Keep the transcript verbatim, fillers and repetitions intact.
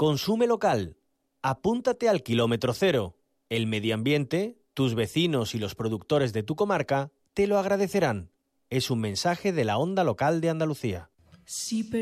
Consume local. Apúntate al kilómetro cero. El medio ambiente, tus vecinos y los productores de tu comarca te lo agradecerán. Es un mensaje de la Onda Local de Andalucía. Si